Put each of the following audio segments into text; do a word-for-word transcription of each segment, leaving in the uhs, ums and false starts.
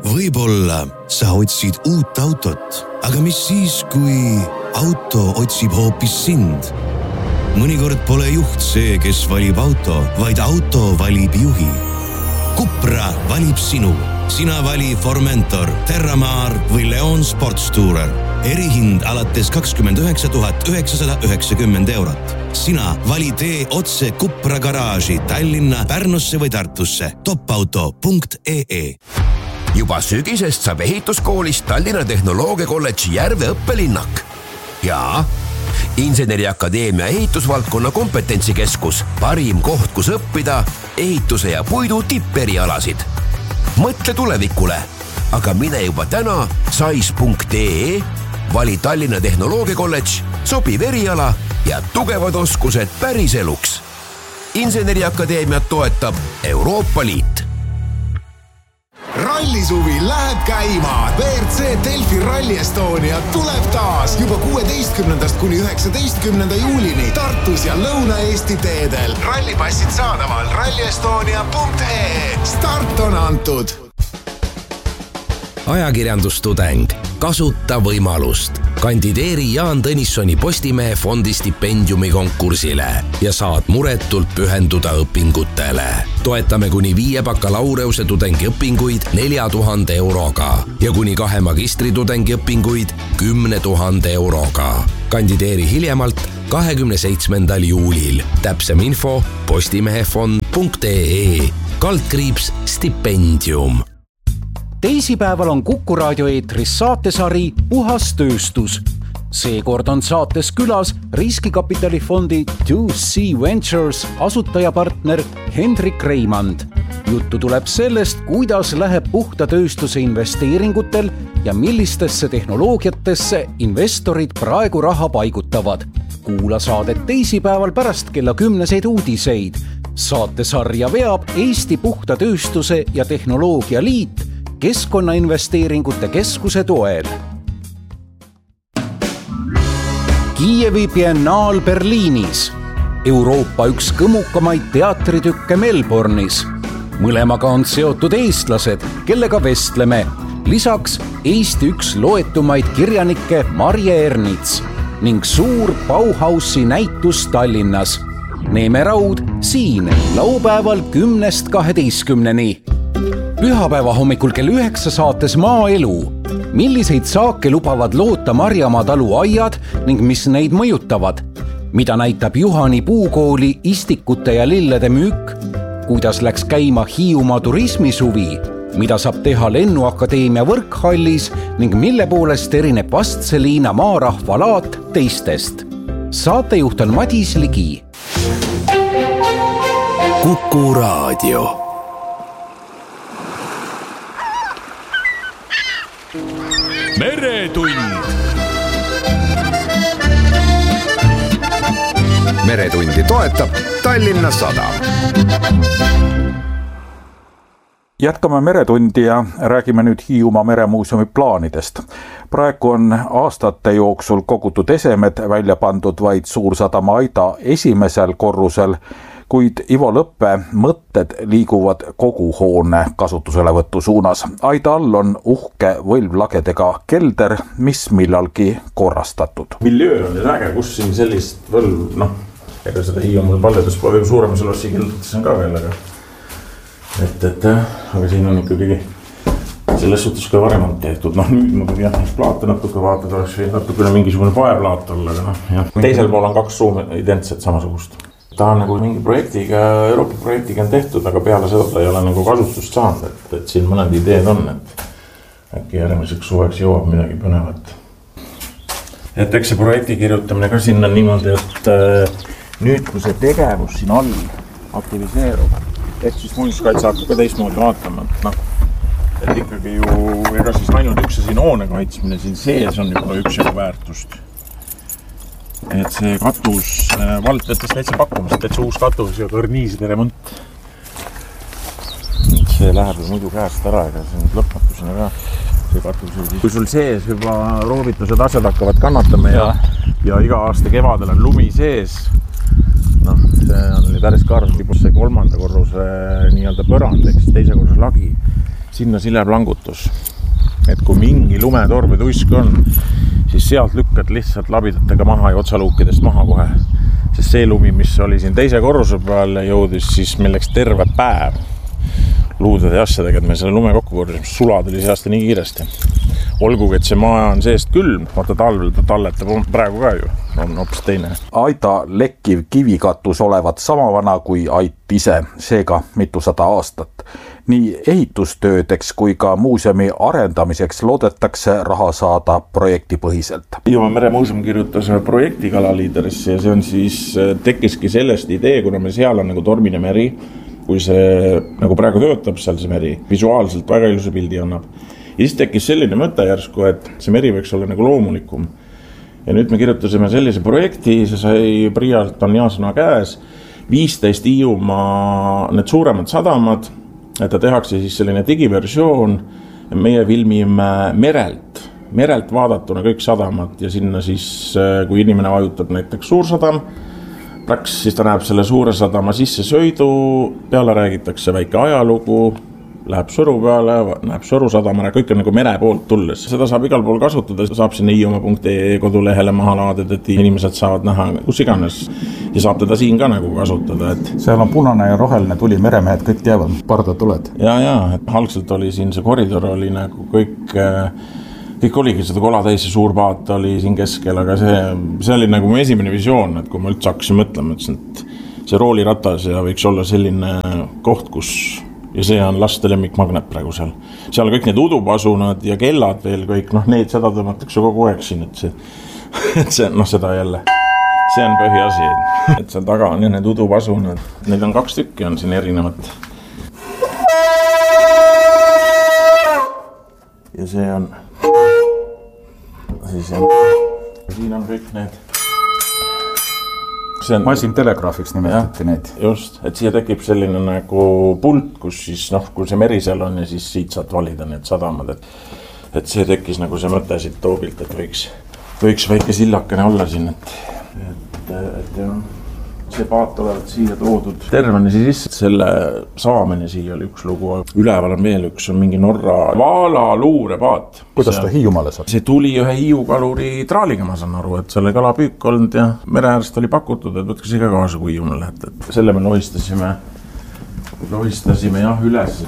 Võib-olla sa otsid uut autot, aga mis siis, kui auto otsib hoopis sind? Mõnikord pole juht see, kes valib auto, vaid auto valib juhi. Cupra valib sinu. Sina vali Formentor, Terramar või Leon Sportstourer. Erihind alates kakskümmend üheksa tuhat üheksasada üheksakümmend eurot. Sina vali tee otse Cupra garaaži Tallinna, Pärnusse või Tartusse. topauto punkt ee. Juba sügisest saab ehituskoolis Tallinna Tehnoloogiakolledži Järve õppelinnak. Ja Inseneriakadeemia ehitusvaldkonna kompetentsikeskus, parim koht, kus õppida ehituse ja puidu tipperialasid. Mõtle tulevikule, aga mine juba täna sais punkt ee, vali Tallinna Tehnoloogiakolledž, sobiv eriala ja tugevad oskused päris eluks. Inseneriakadeemiat toetab Euroopa Liit. Rallisuvi läheb käima. V R C Delfi Rally Estonia tuleb taas juba kuueteistkümnendast kuni üheksateistkümnenda juulini Tartus ja Lõuna-Eesti teedel. Rallipassid saadaval ralli estonia punkt ee. Start on antud. Ajakirjandustudeng. Kasuta võimalust. Kandideeri Jaan Tõnissoni Postimehe fondi stipendiumi konkursile ja saad muretult pühenduda õpingutele. Toetame kuni viie bakalaureuse tudengiõpinguid nelja tuhande euroga ja kuni kahe magistritudengi õpinguid kümne tuhande euroga. Kandideeri hiljemalt kahekümne seitsmendal juulil. Täpsem info postimehefond punkt ee. Kaldkriips stipendium. Teisipäeval on Kuku raadio eetris saatesari Puhas tööstus. Seekord on saates külas riskikapitalifondi two C Ventures asutajapartner Hendrik Reimand. Juttu tuleb sellest, kuidas läheb puhta tööstuse investeeringutel ja millistesse tehnoloogiatesse investorid praegu raha paigutavad. Kuula saadet teisipäeval pärast kella kümneseid uudiseid. Saatesarja veab Eesti Puhta Tööstuse ja Tehnoloogia Liit Keskkonnainvesteeringute keskuse toel. Kiievi biennaal Berliinis. Euroopa üks kõmukamaid teatritükke Melbourne'is. Mõlemaga on seotud eestlased, kellega vestleme. Lisaks Eesti üks loetumaid kirjanikke Marje Ernits ning suur Bauhausi näitus Tallinnas. Neeme Raud siin laupäeval kümnest kaheteistkümneni. Pühapäeva hommikul kell üheksa saates Maaelu. Milliseid saake lubavad loota Marjamaa talu aiad ning mis neid mõjutavad? Mida näitab Juhani puukooli istikute ja lillede müük? Kuidas läks käima Hiiumaa turismisuvi? Mida saab teha Lennuakadeemia võrkhallis ning mille poolest erineb Vastseliina maarahva laat teistest? Saatejuht on Madis Ligi. Kuku raadio. Meretund. Meretundi toetab Tallinna Sadam. Jätkame Meretundi ja räägime nüüd Hiiumaa meremuuseumi plaanidest. Praegu on aastate jooksul kogutud esemed välja pandud vaid Suursadama aida esimesel korrusel, kuid Ivo Lõppe mõtted liiguvad kogu hoone kasutuselevõtu suunas. Aida all on uhke võlvlagedega kelder, mis millalgi korrastatud. Miljöö on nüüd äge, kus siin sellist võlv, noh, ega seda Hiiumaal palledus pole suuremas lossi keldates on ka veel, aga et, et, aga siin on ikkagi selles suhtes ka varem on tehtud. Noh, nüüd ma pean jah, plaate natuke vaatada, oleks või natukene mingisugune paeplaat olla, aga noh, jah. Teisel pool on kaks ruumi identset samasugust. Ta on nagu mingi projektiga, Euroopa projektiga on tehtud, aga peale seda ta ei ole nagu kasutust saanud, et, et siin mõned ideed on, et äkki järgmiseks suveks jõuab midagi põnevat. Et eks see projekti kirjutamine ka siin on niimoodi, et äh, nüüd kui see tegevus siin all aktiviseerub, et siis muinsuskaitse hakkab ka teistmoodi vaatama, et noh, et ikkagi ju ega siis ainult üks siin hoone kaitsmine siin sees on juba üks jagu väärtust. Et see katus, vald võttes täitsa pakkumist, täitsa uus katus ja karniiside remont. See läheb muidu käest ära, ega see nüüd lõpmatusena ka see katus. Kui sul sees juba roovitused asjad hakkavad kannatama ja, ja iga aasta kevadel on lumi sees, noh, see on päris karm, libus see kolmanda korruse nii-öelda põrand, eks teise korruse lagi. sinna sileb langutus. Et kui mingi lumetorm või tuisk on, siis sealt lükkad lihtsalt labidatega maha ja otsaluukidest maha kohe. Sest see lumi, mis oli siin teise korruse peal, jõudis siis milleks terve päev luudade ja asjadega, et me selle lume kokku korrusime, sulad oli see aasta nii kiiresti. Olgugi, et see maa on seest külm, vaata talvel ta talletab praegu ka ju, on hoopis teine. Aida lekkiv kivikatus olevat sama vana kui Ait ise, seega mitusada aastat. Nii ehitustöödeks kui ka muuseumi arendamiseks loodetakse raha saada projektipõhiselt. Hiiumaa meremuuseum kirjutas projekti kalaliiderisse ja see on siis, tekkiski sellest idee, kuna me seal on nagu tormine meri, kui see nagu praegu töötab seal see meri, visuaalselt väga ilusa pildi annab. Ja siis tekkis selline mõte järsku, et see meri võiks olla nagu loomulikum. Ja nüüd me kirjutasime sellise projekti, see sai Priialt on Jaasõna käes, viisteist Hiiumaa need suuremad sadamad, et ta tehakse siis selline digiversioon, meie filmime merelt, merelt vaadatuna kõik sadamad ja sinna siis, kui inimene vajutab näiteks suursadam, Praks, siis ta näeb selle suure sadama sisse sõidu, peale räägitakse väike ajalugu, läheb Sõru peale, näeb Sõru sadamana, kõik on nagu mere poolt tulles. Seda saab igal pool kasutada, saab sinna hiiumaa punkt ee kodulehele maha laadida, et inimesed saavad näha kus iganes ja saab teda siin ka nagu kasutada. Et... seal on punane ja roheline tuli, meremehed kõik teavad, parda tuled. Ja, ja, et algselt oli siin see koridor oli nagu kõik... Kõik oligi seda kola täis ja suur paat oli siin keskel, aga see, see oli nagu mu esimene visioon, et kui ma üldse hakkasin mõtlema, et see rooliratas ja võiks olla selline koht, kus ja see on laste lemmikmagnet praegu seal. Seal kõik need udupasunad ja kellad veel kõik, noh neid seda tõmmatakse kogu aeg siin, et see, et see noh seda jälle, see on põhiasi, et seal taga on ja need udupasunad, neid on kaks tükki on siin erinevat. Ja see on siis on, siin on kõik need on, masin telegraafiks nimetati ja, neid. Just, et siia tekib selline nagu pult, kus siis noh, kui see meri seal on ja siis siit saad valida need sadamad, et, et see tekkis nagu see mõte siit toobilt, et võiks, võiks väike sillakene olla siin, et, et, et jah. See paat olevat siia toodud. Terveni siis selle saamine siia oli üks lugu. Üleval on veel üks, on mingi Norra Vaala luurepaat. Kuidas ta Hiiumaale saab? See tuli ühe hiiukaluri traaliga, ma saan aru, et selle kalapüük olnud ja mereäärst oli pakutud, et võtke siga kaasa, kui Hiiumaale lähete. Selle me lohistasime, lohistasime jah üles.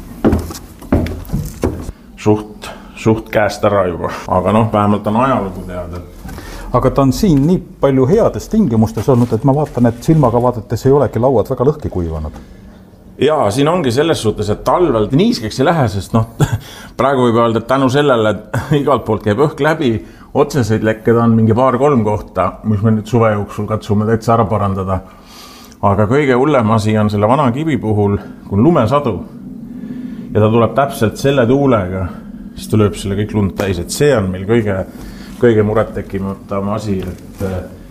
Suht, suht käest ära juba. Aga noh, vähemalt on ajalugu teada, et aga ta on siin nii palju heades tingimustes olnud, et ma vaatan, et silmaga vaadates ei olegi lauad väga lõhki kuivanud. Jaa, siin ongi selles suhtes, et talvel niiskeks ei lähe, sest noh, praegu võib öelda, et tänu sellele, et igalt poolt käib õhk läbi, otseseid lekked on mingi paar-kolm kohta, mis me nüüd suve jooksul katsume täitsa ära parandada. Aga kõige hullem asi on selle vana kivi puhul, kui on lumesadu ja ta tuleb täpselt selle tuulega, siis ta lööb selle kõik lund täis, et see on meil kõige kõige muret tekkimatama asi, et,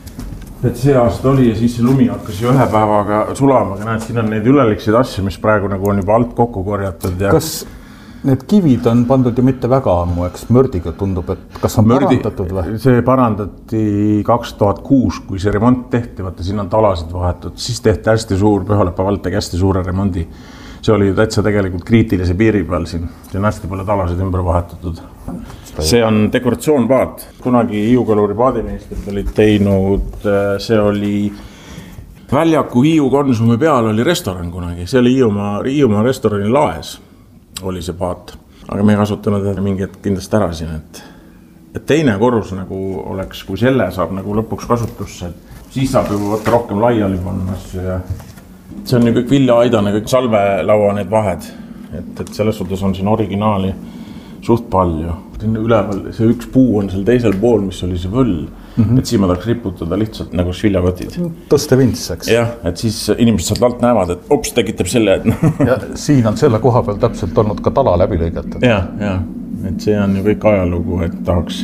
et see aasta oli ja siis see lumi hakkas ju ühe päevaga sulama, aga näed, siin on neid ülelikseid asju, mis praegu nagu on juba alt kokku korjatud. Ja... Kas need kivid on pandud ju mitte väga ammu, eks mördiga tundub, et kas on Mördi... parandatud või? See parandati kaks tuhat kuus, kui see remont tehti, vaata siin on talasid vahetud, siis tehti hästi suur, Pühalepa vald tegi hästi suure remondi. See oli täitsa tegelikult kriitilise piiri peal siin, see on hästi palju talasid ümber vahetatud. See on dekoratsioonpaat. Kunagi Hiiukaluri paadimeistrid olid teinud, see oli väljaku Hiiu Konsumi peal oli restoran kunagi. See oli Hiiumaa, Hiiumaa restorani laes oli see paat. Aga me ei kasutanud mingi hetk kindlasti ära siin, et, et teine korrus nagu oleks, kui selle saab nagu lõpuks kasutusse, siis saab ju võtta rohkem laiali panna asju ja see on ju kõik viljaaidane, kõik salvelaua need vahed, et, et selles suhtes on siin originaali suht palju. Üleval see üks puu on seal teisel pool, mis oli see võll, mm-hmm. et siin ma tahaks riputada lihtsalt nagu viljakotid. Tõste vintseks. Jah, et siis inimesed sealt alt näevad, et ops, tekitab selle, et no. Ja siin on selle koha peal täpselt olnud ka tala läbi lõigatud. Jah, jah, et see on ju kõik ajalugu, et tahaks,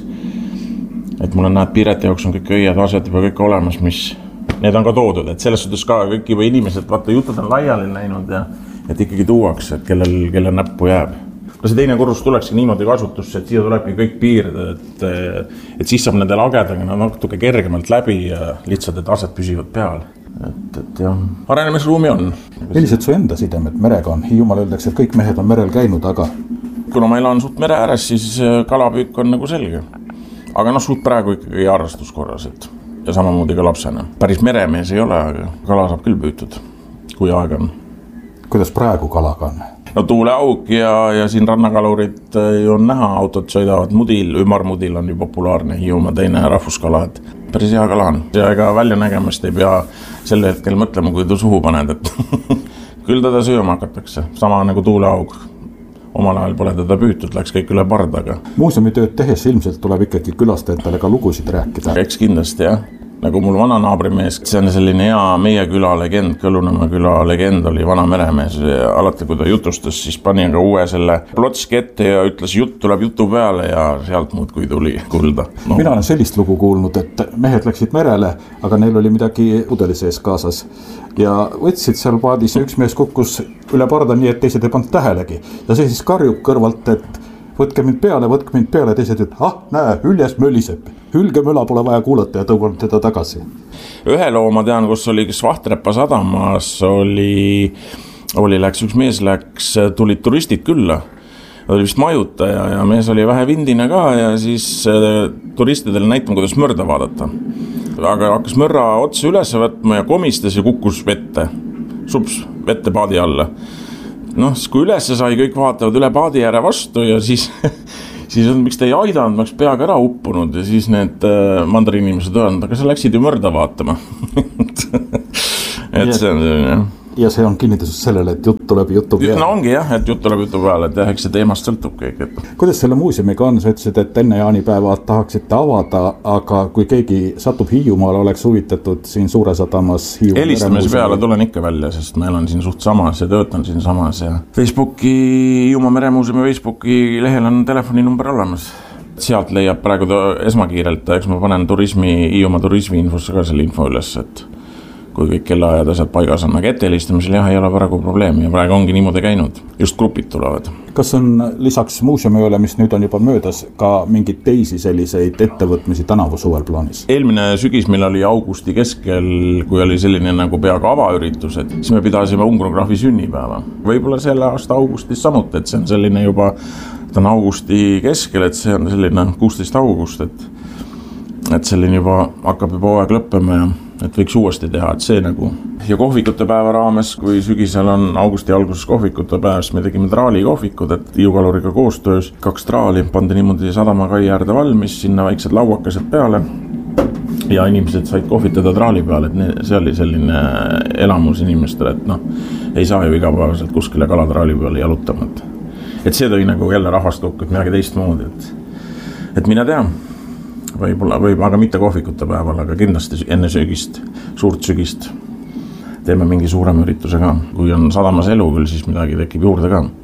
et mul on näed Pireti jaoks on kõik õied asjad juba kõik olemas, mis need on ka toodud, et selles suhtes ka kõik juba inimesed, vaata jutud on laiali läinud ja et ikkagi tuuakse, et kellel, kellel näppu jääb. No see teine korrus tulekski niimoodi kasutusse, et siia tulebki kõik piirida, et, et siis saab nende lagedega natuke kergemalt läbi ja lihtsalt, et asjad püsivad peal. Et, et jah, arenemisruumi on. Millised su enda sidemed merega on? Hiiumaal öeldakse, et kõik mehed on merel käinud, aga kuna ma elan suht mere ääres, siis kalapüük on nagu selge. Aga noh, suht praegu ikkagi harrastuskorras, et ja samamoodi ka lapsena. Päris meremees ei ole, aga kala saab küll püütud, kui aeg on. Kuidas praegu kalaga on? No tuuleauk ja, ja siin rannakalurid on näha, autod sõidavad mudil, ümarmudil on ju populaarne Hiiumaa teine rahvuskala, et päris hea kala on. Ja ega välja nägemast ei pea sel hetkel mõtlema, kui ta suhu paned, et küll teda sööma hakatakse, sama nagu tuuleauk. Omal ajal pole teda püütud, läks kõik üle pardaga. Muuseumitööd tehes ilmselt tuleb ikkagi külastajatele ka lugusid rääkida. Eks kindlasti, jah. Nagu mul vana naabrimees, see on selline hea meie küla legend, Kõlunõmme küla legend oli vana meremees. Alati, kui ta jutustas, siis pani ka uue selle plotski ette ja ütles, jutt tuleb jutu peale ja sealt muud kui tuli kulda. No. Mina olen sellist lugu kuulnud, et mehed läksid merele, aga neil oli midagi pudeli sees kaasas. Ja võtsid seal paadis ja üks mees kukkus üle parda nii, et teised ei pannud tähelegi. Ja see siis karjub kõrvalt, et võtke mind peale, võtke mind peale, teised ütlevad, ah, näe, hüljes möliseb. Hülgemöla pole vaja kuulata ja tõugan teda tagasi. Ühe loo ma tean, kus oli Vahtrepa sadamas, oli, oli läks, üks mees läks, tulid turistid külla. Oli vist majutaja ja mees oli vähe vindine ka ja siis turistidele näitama, kuidas mörda vaadata. Aga hakkas mörra otsa üles võtma ja komistas ja kukkus vette. Sups vette paadi alla. Noh, kui üles sai, kõik vaatavad üle paadi ääre vastu ja siis, siis on, miks te ei aidanud, ma oleks peaga ära uppunud ja siis need mandari inimesed öelnud, aga sa läksid ju mörda vaatama. et see on selline, jah. Ja see on kinnitus sellele, et jutt tuleb jutu peale. No ongi jah, et jutt tuleb jutu peale, et eks see teemast sõltub kõik. Et... Kuidas selle muuseumiga on? Sa ütlesid, et enne jaanipäeva tahaksite avada, aga kui keegi satub Hiiumaal, oleks huvitatud siin Suure sadamas Hiiumaa Helistamise peale tulen ikka välja, sest ma elan siin suht samas ja töötan siin samas. Ja Facebooki, Hiiumaa meremuuseumi Facebooki lehel on telefoninumber olemas. Sealt leiab praegu esmakiirelt, eks ma panen turismi, Hiiumaa turismi infosse ka selle info üles, et kui kõik kellaajad asjad paigas on, aga ette helistamisel jah, ei ole praegu probleemi ja praegu ongi niimoodi käinud. Just grupid tulevad. Kas on lisaks muuseumiööle, mis nüüd on juba möödas, ka mingid teisi selliseid ettevõtmisi tänavu suvel plaanis? Eelmine sügis, meil oli augusti keskel, kui oli selline nagu peaaegu avaüritus, et siis me pidasime Ungrograafi sünnipäeva. Võib-olla selle aasta augustis samuti, et see on selline juba, ta on augusti keskel, et see on selline kuusteist august, et, et selline juba hakkab juba aeg lõppema ja et võiks uuesti teha, et see nagu. Ja kohvikute päeva raames, kui sügisel on augusti alguses kohvikute päev, siis me tegime traali kohvikud, et Hiiukaluriga koostöös kaks traali pandi niimoodi sadama kai äärde valmis, sinna väiksed lauakesed peale ja inimesed said kohvitada traali peale, et see oli selline elamus inimestele, et noh, ei saa ju igapäevaselt kuskile kalatraali peale jalutama. Et see tõi nagu jälle rahvast kokku, et midagi teistmoodi, et, et mina tean. Võib-olla, võib, aga mitte kohvikute päeval, aga kindlasti enne söögist, suurt sügist teeme mingi suurem ürituse ka. Kui on sadamas elu küll, siis midagi tekib juurde ka.